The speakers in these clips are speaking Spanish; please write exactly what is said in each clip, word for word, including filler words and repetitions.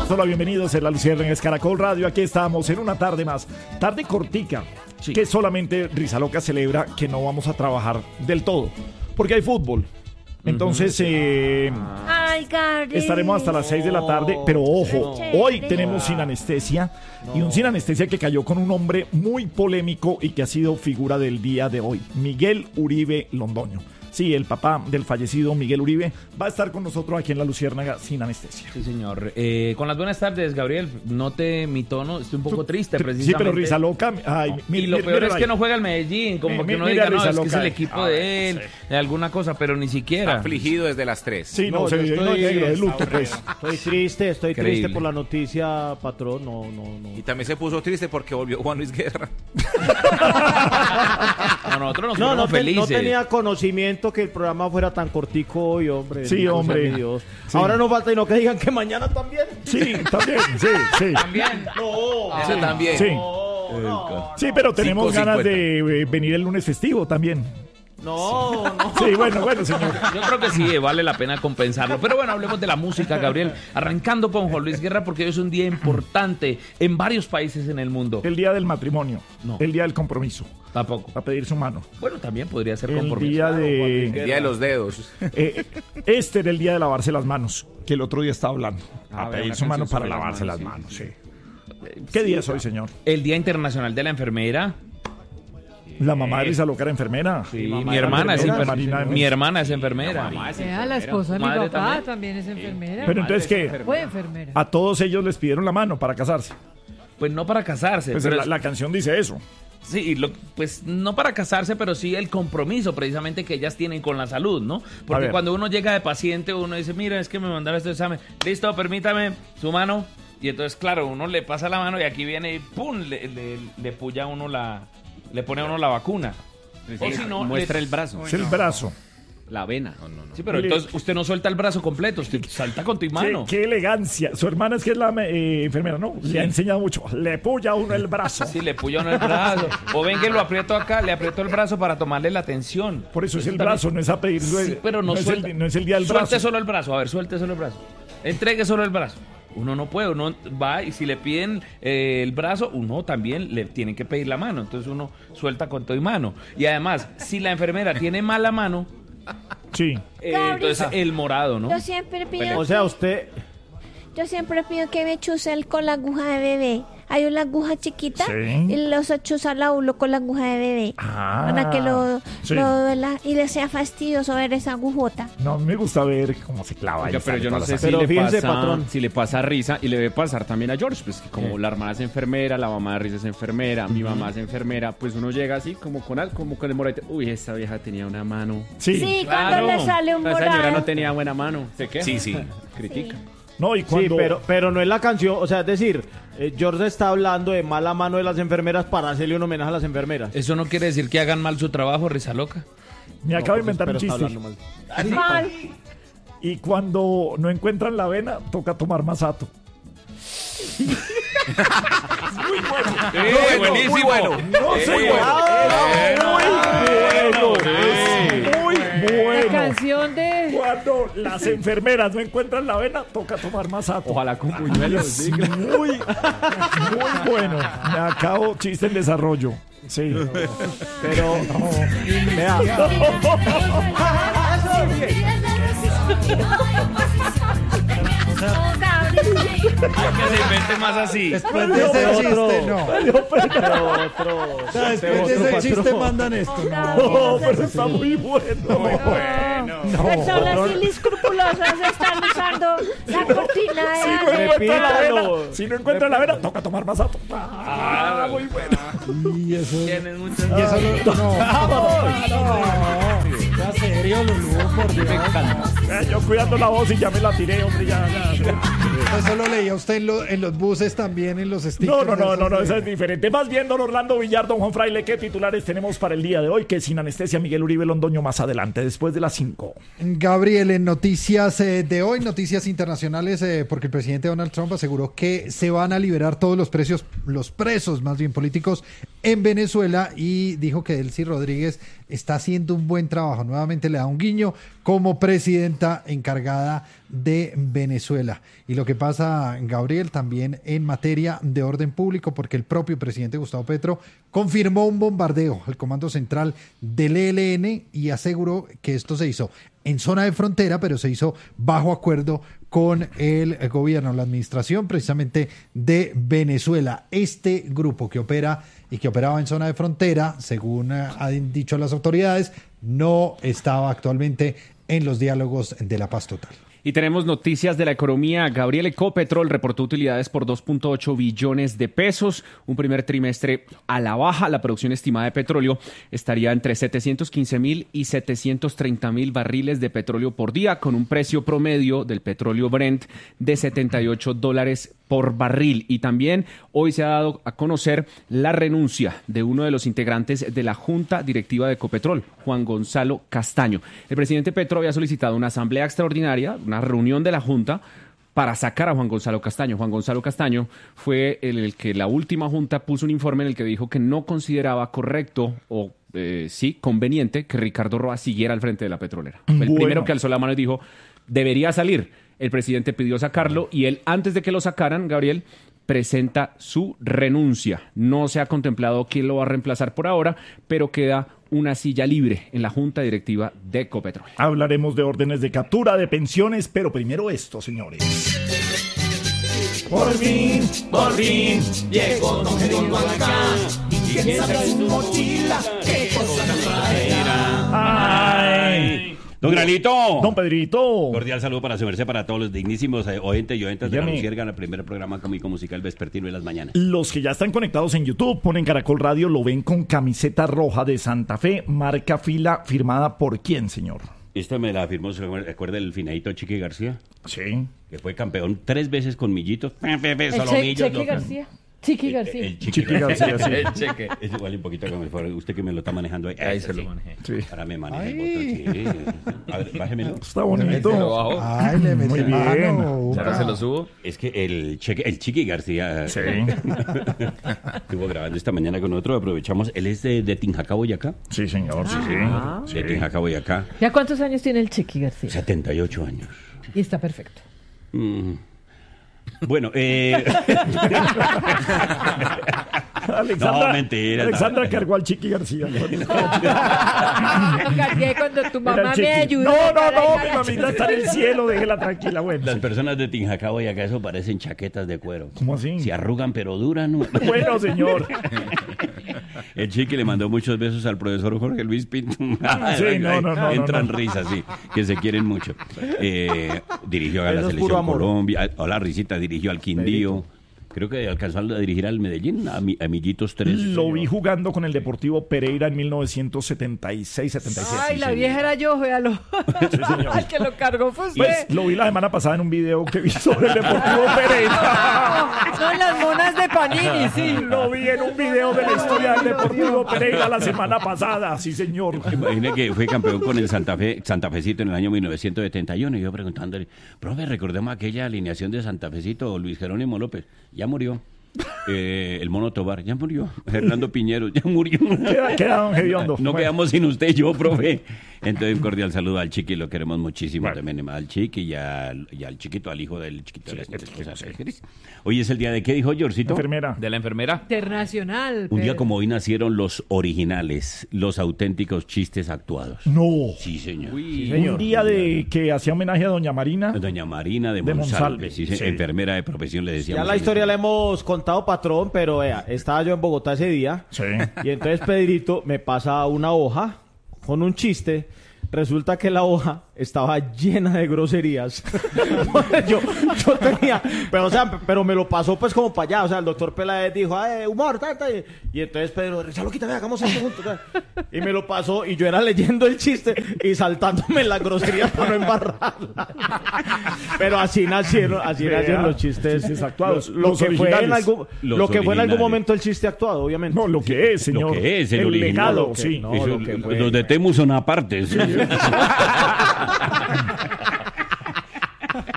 Hola, bienvenidos en La Luciérnaga Caracol Radio. Aquí estamos en una tarde más, tarde cortica, sí, que solamente Rizaloca celebra que no vamos a trabajar del todo, porque hay fútbol. Entonces, eh, Ay, estaremos hasta las seis de la tarde, pero ojo, hoy tenemos Sin Anestesia, y un Sin Anestesia que cayó con un hombre muy polémico y que ha sido figura del día de hoy, Miguel Uribe Londoño. Sí, el papá del fallecido Miguel Uribe va a estar con nosotros aquí en La Luciérnaga Sin Anestesia. Sí, señor. Eh, con las buenas tardes, Gabriel. Note mi tono, estoy un poco triste, precisamente. Sí, pero Rizaloca... Ay, no. mira, y lo mira, peor mira, es que no juega el Medellín, como mi, que uno mira, diga, no, Rizaloca, es que es el equipo ay, de él, sí, de alguna cosa, pero ni siquiera. Afligido desde las tres. Sí, no, no se yo ve estoy, negro, de luto, pues. Estoy triste, estoy Increíble. triste por la noticia, patrón. No, no, no. Y también se puso triste porque volvió Juan Luis Guerra. No, nosotros nos No, no, te- felices. no tenía conocimiento que el programa fuera tan cortico hoy, hombre. Sí, Bendito hombre. sea mi Dios. Sí. Ahora no falta y no que digan que mañana también. Sí, también, sí, sí. También. No, Ese también. Sí, no, no. sí, pero tenemos cinco ganas cincuenta. de eh, venir el lunes festivo también. No, no. Sí, bueno, bueno, señor. Yo creo que sí, vale la pena compensarlo. Pero bueno, hablemos de la música, Gabriel. Arrancando con Juan Luis Guerra, porque hoy es un día importante en varios países en el mundo. El día del matrimonio, No. el día del compromiso, Tampoco. a pedir su mano. Bueno, también podría ser El compromiso. día El de... día de los dedos. eh, este era el día de lavarse las manos, que el otro día estaba hablando. Ah, A vea, pedir una su mano canción para sobre lavarse las las manos, manos, sí. ¿Qué día es hoy, señor? El Día Internacional de la Enfermera. La mamá de Rizaloca era enfermera. Sí, mamá mi era hermana es enfermera, enfermera. Marina, Mi hermana es enfermera. Sea, la esposa de mi Madre papá también. también, es enfermera. Pero entonces, ¿qué? Fue enfermera. A todos ellos les pidieron la mano para casarse. Pues no para casarse. Pues pero la, es- la canción dice eso. Sí, lo- pues no para casarse, pero sí el compromiso precisamente que ellas tienen con la salud, ¿no? Porque ver. cuando uno llega de paciente, uno dice, mira, es que me mandaron este examen. Listo, permítame su mano. Y entonces, claro, uno le pasa la mano y aquí viene y ¡pum! Le, le, le puya a uno la... Le pone a uno la vacuna. O si no, Muestra le- el brazo, Es el brazo. la vena. Sí, pero Mire. entonces usted no suelta el brazo completo, usted salta con tu Qué, mano. qué elegancia. Su hermana es que es la eh, enfermera, ¿no? Le ha enseñado mucho. Le puya a uno el brazo. Sí, le puya a uno el brazo. O ven que lo aprieto acá, le aprieto el brazo para tomarle la tensión. Por eso es el también- brazo, no es a pedir. Sí, pero no, es suelta. el, no es el día del Suelte brazo. solo el brazo, a ver, suelte solo el brazo. Entregue solo el brazo. Uno no puede, uno va y si le piden eh, el brazo, uno también le tienen que pedir la mano. Entonces uno suelta con todo y mano. Y además, si la enfermera tiene mala mano, Sí. eh, Gabriel. entonces el morado, ¿no? Yo siempre pido, O sea, usted. yo siempre pido que me chusen con la aguja de bebé. Hay una aguja chiquita Sí. y los chusan a uno con la aguja de bebé. Ah, Para que lo, sí. lo duela y le sea fastidioso ver esa agujota. No, me gusta ver cómo se clava ahí. Oiga, pero sale yo no toda sé la si Pero le, fíjense, pasa, patrón. si le pasa a Risa y le debe pasar también a George, pues que como la hermana es enfermera, la mamá de Risa es enfermera, mi mamá es enfermera, pues uno llega así como con al- como con el morete. Uy, esta vieja tenía una mano. Sí. Sí, claro. cuando le sale un La señora morado. no tenía buena mano. ¿Se qué? Sí, sí. Critica. No, y Sí, cuando... pero, pero no es la canción. O sea, es decir, eh, George está hablando de mala mano de las enfermeras para hacerle un homenaje a las enfermeras. Eso no quiere decir que hagan mal su trabajo, Risa Loca. Me acabo de inventar Pero un está chiste. hablando mal. Mal. Y cuando no encuentran la avena, toca tomar masato. Eh, buenísimo. Muy bueno. No sé, Eh, muy bueno. Es muy La bueno. canción de... Cuando las enfermeras no encuentran la avena, toca tomar masato. Ojalá con buñuelos. Es sí. muy, muy bueno. Me acabo, chiste en desarrollo. Sí. Pero, vea, Que se invente más así. Después de ese chiste, no. Valió pena. pero otro. O sea, después de ese chiste mandan esto. No, pero está muy bueno. Personas inescrupulosas están usando la cortina de Si no Adele. encuentra la avena, Repítalo. si no encuentra la avena, toca tomar masato. Ah, muy bueno. Y eso, y Tienes muchas... eso lo, no. Ya serio, Lulú, por Dios. Eh, Yo cuidando la voz y ya me la tiré, hombre, ya, ya. Eso lo leía usted en, lo- en los buses también, en los stickers. No, no, no, no, no, esos eso de- es diferente. Más bien, don Orlando Villar, don Juan Fraile, ¿qué titulares tenemos para el día de hoy? Que Sin Anestesia, Miguel Uribe Londoño más adelante, después de las cinco. Gabriel, en noticias eh, de hoy, noticias internacionales, eh, porque el presidente Donald Trump aseguró que se van a liberar todos los precios, los presos más bien políticos en Venezuela y dijo que Delcy Rodríguez está haciendo un buen trabajo. Nuevamente le da un guiño como presidenta encargada de Venezuela. Y lo que pasa, Gabriel, también en materia de orden público, porque el propio presidente Gustavo Petro confirmó un bombardeo al Comando Central del E L N y aseguró que esto se hizo en zona de frontera, pero se hizo bajo acuerdo con el gobierno, la administración precisamente de Venezuela. Este grupo que opera y que operaba en zona de frontera, según han dicho las autoridades, no estaba actualmente en los diálogos de la paz total. Y tenemos noticias de la economía. Gabriel, Ecopetrol reportó utilidades por dos punto ocho billones de pesos, un primer trimestre a la baja. La producción estimada de petróleo estaría entre setecientos quince mil y setecientos treinta mil barriles de petróleo por día, con un precio promedio del petróleo Brent de setenta y ocho dólares por barril. Y también hoy se ha dado a conocer la renuncia de uno de los integrantes de la Junta Directiva de Ecopetrol, Juan Gonzalo Castaño. El presidente Petro había solicitado una asamblea extraordinaria, una reunión de la Junta, para sacar a Juan Gonzalo Castaño. Juan Gonzalo Castaño fue el, el que la última Junta puso un informe en el que dijo que no consideraba correcto o eh, sí, conveniente que Ricardo Roa siguiera al frente de la petrolera. Fue el Bueno. primero que alzó la mano y dijo, debería salir. El presidente pidió sacarlo y él, antes de que lo sacaran, Gabriel, presenta su renuncia. No se ha contemplado quién lo va a reemplazar por ahora, pero queda una silla libre en la Junta Directiva de Ecopetrol. Hablaremos de órdenes de captura, de pensiones, pero primero esto, señores. Por fin, por fin, llegó Don Gediondo acá. ¿Y quién sabe su mochila? ¿Qué cosa nos traerá? ¡Ay! Don Granito. Don Pedrito. Cordial saludo para su merced, para todos los dignísimos eh, oyentes y oyentas de la Dígame. Luciérnaga, el primer programa cómico musical vespertino de las mañanas. Los que ya están conectados en YouTube, ponen Caracol Radio, lo ven con camiseta roja de Santa Fe, marca fila, firmada por quién, señor. Esta me la firmó, ¿se acuerda el finadito Chiqui García? Sí. Que fue campeón tres veces con Millitos. Fe, fe, fe, El Solomillos, Che- Chequi loca. García. Chiqui El, García. el Chiqui, Chiqui García, sí. El cheque. Es igual un poquito como fuera usted que me lo está manejando ahí. Ahí Ese se lo sí. manejé. Sí. Ahora me maneja el botón, sí. A ver, bájemelo. Está bonito. Se lo bajo. Ay, le mete Muy bien. mano. Ahora se lo subo. Es que el, cheque, el Chiqui García Sí. estuvo grabando esta mañana con nosotros. Aprovechamos. Él es de, de Tinjacá, Boyacá. Sí, señor, sí, Ah. sí. De Tinjacá, Boyacá. ¿Ya cuántos años tiene el Chiqui García? setenta y ocho años. Y está perfecto. Mm. Bueno, eh... Alexandra, No, mentira, Alexandra no. cargó al Chiqui García. Lo cargué cuando tu Era el mamá Chiqui. me ayudó. No, no, Caray, no, caray. mi mamita está en el cielo, déjela tranquila, bueno. las personas de Tinjacá, Boyacá, eso parecen chaquetas de cuero. ¿Cómo así? Se arrugan, pero duran. ¿No? Bueno, señor. El Chiqui le mandó muchos besos al profesor Jorge Luis Pinto. Sí, no, no, no, Entran no, no. risas, sí, que se quieren mucho. Eh, dirigió a la Eso es puro selección amor. Colombia. Hola, Risita, dirigió al Quindío. Creo que alcanzó a dirigir al Medellín, a, Mi- a Millitos tres. Lo vi jugando con el Deportivo Pereira en mil novecientos setenta y seis setenta y siete. Ay, la vieja era yo, véalo. señor. El que lo cargó fue usted. Pues lo vi la semana pasada en un video que vi sobre el Deportivo Pereira. Son las monas de Panini, sí. Lo vi en un video de la historia del Deportivo Pereira la semana pasada, sí, señor. Imagine que fue campeón con el Santa Fe, Santa Fecito en el año mil novecientos setenta y uno. Y yo preguntándole, profe, recordemos aquella alineación de Santa Fecito, Luis Jerónimo López, ya murió. Eh, el Mono Tobar, ya murió. Hernando Piñero, ya murió. Queda, queda don Gediondo. No Bueno. quedamos sin usted y yo, profe. Entonces, un cordial saludo al Chiqui, lo queremos muchísimo Bueno. también, al Chiqui y al, y al chiquito, al hijo del chiquito. de la esposa de Cris. Hoy es el día de, ¿qué dijo Georgito? Enfermera. De la enfermera. Internacional. Un día Pedro. como hoy nacieron los originales, los auténticos chistes actuados. No. Sí, señor. Un día de que hacía homenaje a doña Marina. Doña Marina de, De Monsalve, Monsalve, sí, sí. enfermera de profesión, le decíamos. Ya la historia la hemos contado, patrón, pero vea, estaba yo en Bogotá ese día. Sí. Y entonces Pedrito me pasa una hoja con un chiste. Resulta que la hoja estaba llena de groserías. yo, yo tenía, pero o sea, pero me lo pasó pues como para allá. O sea, el doctor Peláez dijo, "Ay, humor, ta, ta", y- Y entonces Pedro, ya lo quita, vea, hagamos esto juntos. ta". Y me lo pasó, y yo era leyendo el chiste y saltándome las groserías para no embarrarla. Pero así nacieron, así Vea, nacieron los chistes, chistes actuados, Lo, lo los que fue en originales. algún, Los lo que fue en algún originales. momento el chiste actuado, obviamente. No, lo que es, señor. Lo que es, el original. legado, Lo que- sí. no. Eso, lo que fue. los de Temu son aparte. sí. Bueno,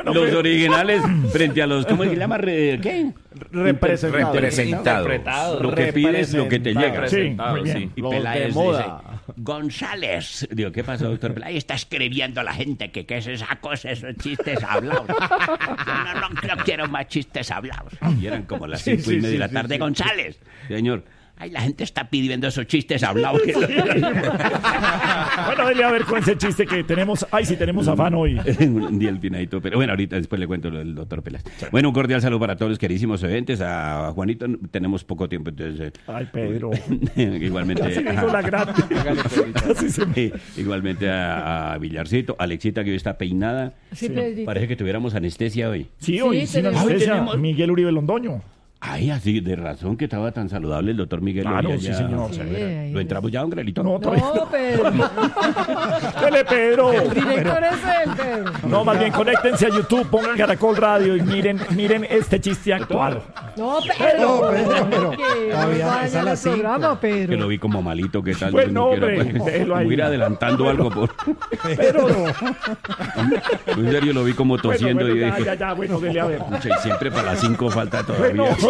los originales frente a los, ¿cómo se llama? Re- ¿Qué? Representado. Representado. Interpretado. Lo que pides, lo que te llega. Sí, Representado, muy bien. sí. Y Los de Peláez moda. dice, González. Digo, ¿qué pasó, doctor Peláez? Ahí está escribiendo la gente que qué es esa cosa, esos chistes hablados. Yo no, no, no quiero más chistes hablados. Y eran como las Sí, cinco y sí, media de sí, la sí, tarde. sí. González, señor. Ay, la gente está pidiendo esos chistes hablados. Bueno, dele a ver con ese chiste que tenemos. Ay, sí, tenemos afán hoy. Un día el finadito, pero bueno, ahorita después le cuento lo del doctor Peláez. Bueno, un cordial saludo para todos los queridísimos oyentes. A Juanito tenemos poco tiempo, entonces... Ay, Pedro. eh, igualmente... Casi ajá. digo la grande. Casi se me- Eh, igualmente a, a Villarcito, Alexita que hoy está peinada. Sí, Pedrito. Parece que tuviéramos anestesia hoy. Sí, hoy Sí, sin tenemos- anestesia. Hoy tenemos- Miguel Uribe Londoño. Ay, así, de razón que estaba tan saludable el doctor Miguel. Claro, hoy sí, allá. señor. Sí, ahí ¿Lo entramos ya, don Grelito? No, todavía. No, Pedro. Dele, Pedro. El director es él, Pedro. No, más bien conéctense a YouTube, pongan Caracol Radio y miren, miren este chiste actual. No, Pedro. No, Pedro, pero Que todavía no es a vaya las al cinco. programa, Que lo Pedro. vi como malito, ¿qué tal? Bueno, No quiero, hombre, pues, déjelo ahí. como ir adelantando algo. Por... Pedro. En serio, lo vi como Bueno, tosiendo bueno, y ya, dije... ya, ya, bueno, dele a ver. "Pucha, y siempre para las cinco falta todavía. Bueno.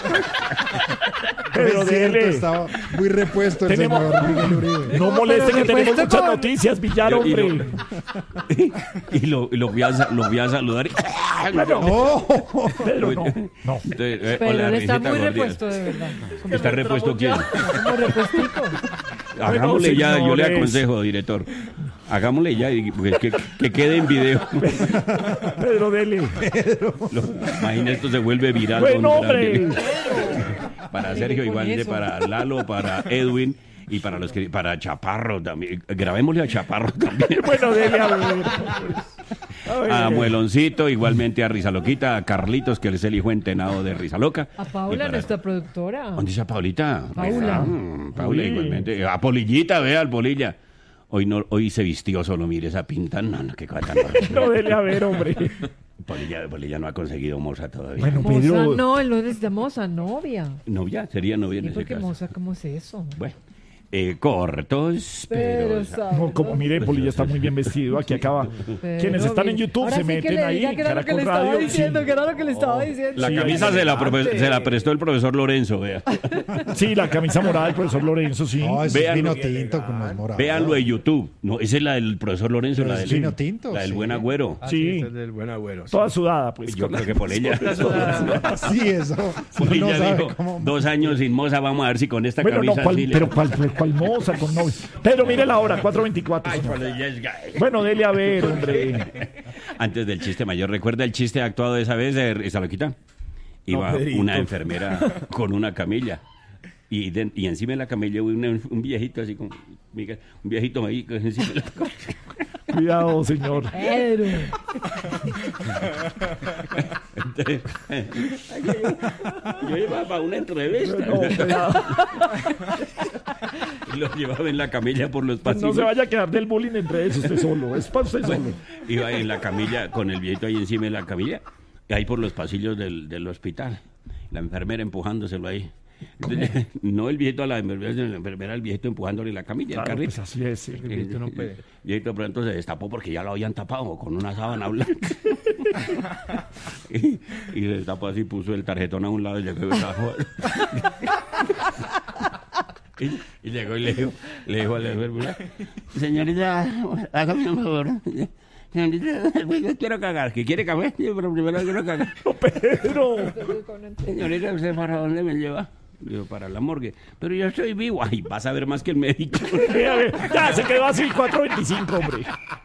Pedro, Es cierto, dele. estaba muy repuesto el Tenemos- señor Miguel Uribe. No moleste pero que tenemos repuesto muchas con- noticias, Villar, Yo- y, hombre. lo, y, lo, y lo voy a, sa- lo voy a saludar. Y... No, Pedro, no. No. Entonces, eh, Pero hola, él está risita muy gordita. repuesto, de verdad. ¿Está repuesto quién? Como repuestico. Hagámosle ya, yo le señores. aconsejo, director. Hagámosle ya y pues, que, que quede en video. Pedro, dele. Lo- imagina, esto se vuelve viral. Bueno, don hombre. Grande. Para Sergio, con igualmente eso. para Lalo, para Edwin y para los que para Chaparro también. Grabémosle a Chaparro también. Bueno, dele a ver. A ver. A Mueloncito, igualmente a Rizaloquita, a Carlitos, que es el hijo entenado de Rizaloca. A Y Paula, para- nuestra productora. ¿Dónde está Paulita? Paula. Ah, Paula Uy. igualmente. A Polillita, vea, al Polilla. Hoy no, hoy se vistió solo, mire esa pinta. No, no, qué cosa tan horrible. No, dele a ver, hombre. Polilla, Polilla no ha conseguido moza todavía. Bueno, Moza, Pedro. no, él no necesita moza, novia. Novia, sería novia en ¿Y ese por qué caso. moza? ¿Cómo es eso? Bueno, eh, cortos, pero... Pero, ¿sabes? No, como mire, Polilla está muy bien vestido. Aquí acaba. Pero, Quienes están en mire, YouTube ahora se sí que meten le ahí diga en que era lo que Caracol le estaba Radio. diciendo, Sí. que era lo que le estaba diciendo. La Sí, camisa ahí se la, adelante. profe- se la prestó el profesor Lorenzo, vea. Sí, la camisa morada del profesor Lorenzo, sí. no, es Vean vino lo que- tinto con los morados. Véanlo en YouTube. No, esa es la del profesor Lorenzo, Pero la es del, vino tinto, la del sí. buen agüero. Sí, del buen agüero. toda sudada, pues. Yo con creo que Polilla. Sí, eso. Uno Polilla no sabe dijo, cómo. dos años sin moza, vamos a ver si con esta Bueno, no, camisa ¿cuál, sí le- pero ¿cuál, cuál moza con novio? Pedro, mire la hora, cuatro veinticuatro. Ay, señor. Polilla es gay. Bueno, dele a ver, hombre. Antes del chiste mayor, ¿recuerda el chiste actuado de esa vez de Saloquita? Iba Pedrito. una enfermera con una camilla. Y, de- y encima de la camilla hubo un, un viejito así como... Miguel, un viejito ahí encima de la camilla. Cuidado, señor. Pedro. Entonces, yo llevaba para una entrevista. No, cuidado. Y lo llevaba en la camilla por los No pasillos. se vaya a quedar del bullying entre eso usted solo. Es para usted solo. Iba en la camilla, con el viejito ahí encima de la camilla, y ahí por los pasillos del, del hospital. La enfermera empujándoselo ahí. Entonces, no el viejito a la enfermera, sino la enfermera al viejito empujándole la camilla, el Claro, carrito. pues así es. sí. El viejito no puede. El viejito pronto se destapó porque ya lo habían tapado con una sábana blanca. y, y se destapó así, puso el tarjetón a un lado y llegó y bajó. y, y llegó y le dijo, le dijo a la enfermera, señorita, hágame un favor. Señorita, yo quiero cagar. ¿Que quiere café? Sí, pero primero quiero cagar. No, Pedro. Señorita, ¿usted para dónde me lleva? Digo, para la morgue. Pero yo estoy vivo. Ay, vas a ver más que el médico. Mira, ve, ya se quedó así, cuatro veinticinco, hombre.